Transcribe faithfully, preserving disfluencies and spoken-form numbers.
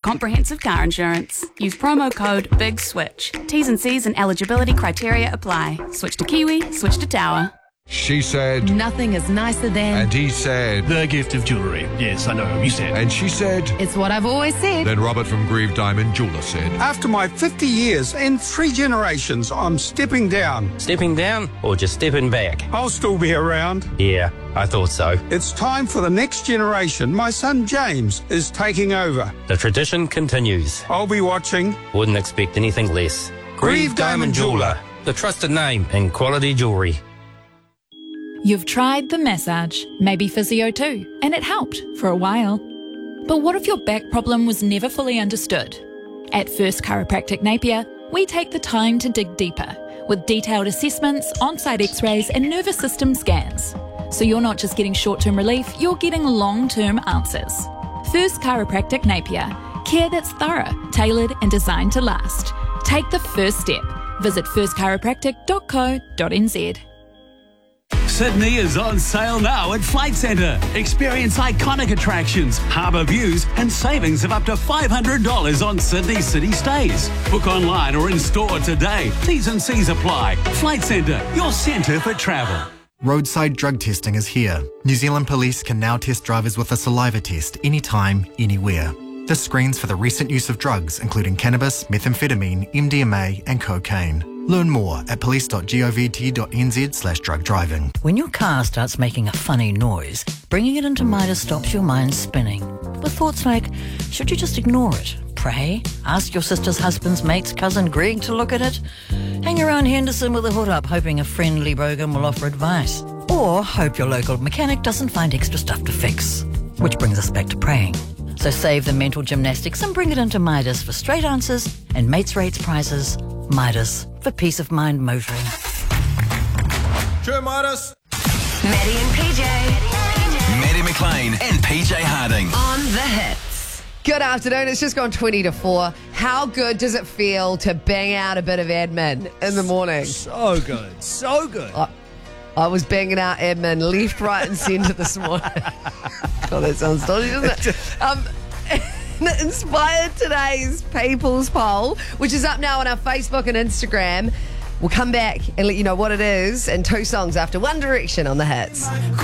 comprehensive car insurance. Use promo code BIGSWITCH. T's and C's and eligibility criteria apply. Switch to Kiwi, switch to Tower. She said... Nothing is nicer than... And he said... The gift of jewellery. Yes, I know, you said. And she said... It's what I've always said. Then Robert from Grieve Diamond Jeweller said... After my fifty years and three generations, I'm stepping down. Stepping down or just stepping back? I'll still be around. Yeah, I thought so. It's time for the next generation. My son James is taking over. The tradition continues. I'll be watching. Wouldn't expect anything less. Grieve Diamond Jeweller. The trusted name in quality jewellery. You've tried the massage, maybe physio too, and it helped for a while. But what if your back problem was never fully understood? At First Chiropractic Napier, we take the time to dig deeper with detailed assessments, on-site x-rays and nervous system scans. So you're not just getting short-term relief, you're getting long-term answers. First Chiropractic Napier, care that's thorough, tailored and designed to last. Take the first step. Visit first chiropractic dot co dot n z. Sydney is on sale now at Flight Centre. Experience iconic attractions, harbour views and savings of up to five hundred dollars on Sydney city stays. Book online or in store today. T's and C's apply. Flight Centre, your centre for travel. Roadside drug testing is here. New Zealand Police can now test drivers with a saliva test anytime, anywhere. This screens for the recent use of drugs, including cannabis, methamphetamine, M D M A and cocaine. Learn more at police dot govt dot n z slash drug driving. When your car starts making a funny noise, bringing it into Midas stops your mind spinning. With thoughts like, should you just ignore it? Pray? Ask your sister's husband's mate's cousin Greg to look at it? Hang around Henderson with a hood up hoping a friendly bogan will offer advice? Or hope your local mechanic doesn't find extra stuff to fix? Which brings us back to praying. So save the mental gymnastics and bring it into Midas for straight answers and mates rates prizes. Midas, for peace of mind motoring. True, Midas. Maddie and P J. Maddie McLean and P J Harding. On the hits. Good afternoon. It's just gone twenty to four. How good does it feel to bang out a bit of admin in the morning? So good. So good. I, I was banging out admin left, right and centre this morning. God, that sounds dodgy, doesn't it? Um, inspired today's People's Poll, which is up now on our Facebook and Instagram. We'll come back and let you know what it is and two songs after One Direction on the hits.